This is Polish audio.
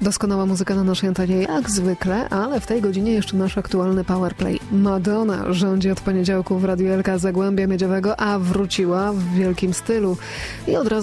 Doskonała muzyka na naszej antenie jak zwykle, ale w tej godzinie jeszcze nasz aktualny powerplay. Madonna rządzi od poniedziałku w Radiu LK Zagłębia Miedziowego, a wróciła w wielkim stylu. I od razu